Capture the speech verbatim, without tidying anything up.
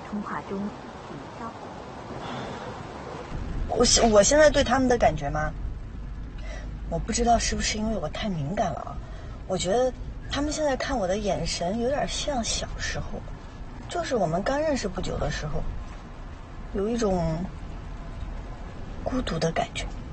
通话中，请稍后。 我我现在对他们的感觉吗？我不知道是不是因为我太敏感了啊？我觉得他们现在看我的眼神有点像小时候，就是我们刚认识不久的时候，有一种孤独的感觉。